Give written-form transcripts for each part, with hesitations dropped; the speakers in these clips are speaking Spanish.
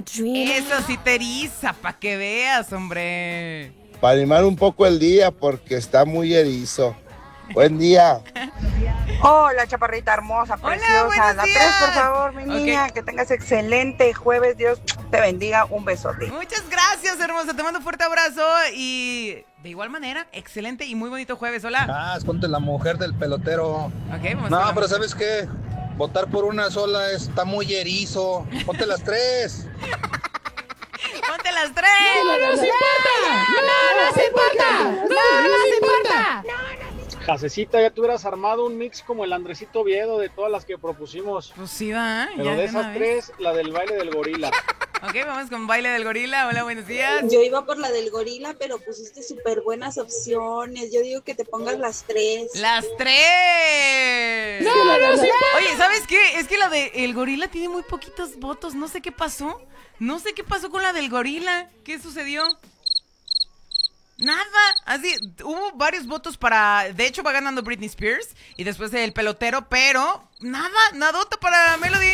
Eso sí te eriza, pa' que veas, hombre. Para animar un poco el día porque está muy erizo. Buen día. Hola, chaparrita hermosa, Hola, preciosa. buenos La días. 3, por favor, mi niña. Ok. Que tengas excelente jueves. Dios te bendiga. Un besote. Muchas gracias, hermosa. Te mando un fuerte abrazo y de igual manera, excelente y muy bonito jueves. Hola. Ponte la mujer del pelotero. Ok, vamos No, con la pero mujer. ¿sabes qué? Votar por una sola está muy erizo. Ponte las tres. Ponte las tres. Jasecita, ya te hubieras armado un mix como el Andresito Oviedo de todas las que propusimos. Pues sí, va. Pero ya de una esas vez. tres, la del baile del gorila. Ok, vamos con baile del gorila. Hola, buenos días. Yo iba por la del gorila, pero pusiste súper buenas opciones. Yo digo que te pongas las tres. Las tres. Oye, ¿sabes qué? Es que la del gorila tiene muy poquitos votos. No sé qué pasó. No sé qué pasó con la del gorila. ¿Qué sucedió? Nada, así, hubo varios votos para, de hecho va ganando Britney Spears y después el pelotero, pero nada, nadota para Melody.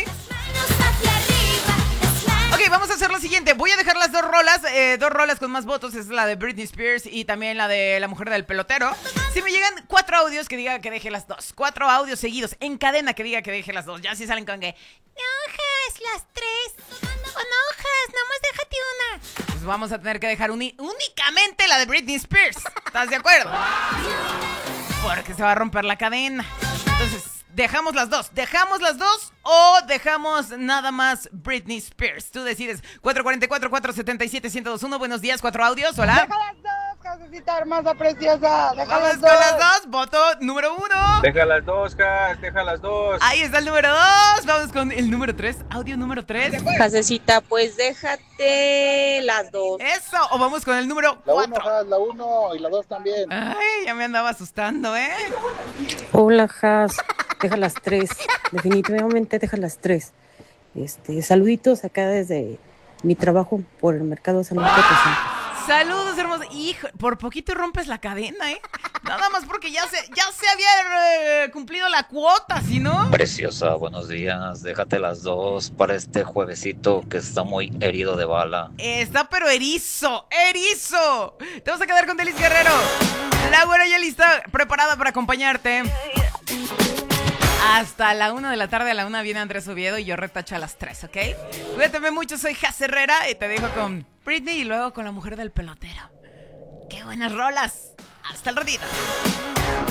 Ok, vamos a hacer lo siguiente, voy a dejar las dos rolas con más votos, es la de Britney Spears y también la de la mujer del pelotero. Si me llegan 4 audios que diga que deje las dos, 4 audios seguidos, en cadena que diga que deje las dos, ya si salen con que, hojas, las tres, o no hojas, nomás déjate una. Pues vamos a tener que dejar únicamente la de Britney Spears, ¿estás de acuerdo? Porque se va a romper la cadena. Entonces, ¿dejamos las dos o dejamos nada más Britney Spears? Tú decides. 444-477-1021. Buenos días, 4 audios. Hola. Deja las dos, casecita hermosa, preciosa. Deja Vamos las con dos. las dos. Voto número 1. Deja las dos, Cas, deja las dos. Ahí está el número 2. Vamos con el número 3. Audio número 3. Jasecita, pues déjate las dos. Eso. O vamos con el número 4. La uno y la dos también. Ay, ya me andaba asustando, ¿eh? Hola, Has. Deja las tres. Definitivamente deja las tres. Saluditos acá desde mi trabajo por el mercado de San Luis Potosí. Saludos, hermosos. Hijo, por poquito rompes la cadena, ¿eh? Nada más porque ya se había cumplido la cuota, ¿sí no? Preciosa, buenos días. Déjate las dos para este juevesito que está muy herido de bala. Está pero erizo. Te vas a quedar con Delis Guerrero. La güera ya lista, preparada para acompañarte. Hasta la 1 de la tarde, a la 1 viene Andrés Oviedo y yo retacho a las 3, ¿ok? Cuídate mucho, soy Jas Herrera y te dejo con Britney y luego con la mujer del pelotero. ¡Qué buenas rolas! Hasta el ratito.